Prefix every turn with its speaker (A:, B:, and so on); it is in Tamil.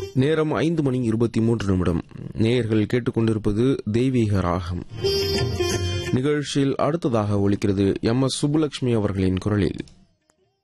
A: நேரம் 5:23. நேயர்கள் கேட்டுக்கொண்டிருப்பது தெய்வீக ராகம். நிகழ்ச்சியில் அடுத்ததாக ஒலிக்கிறது எம்.எஸ். சுப்புலட்சுமி அவர்களின் குரலில்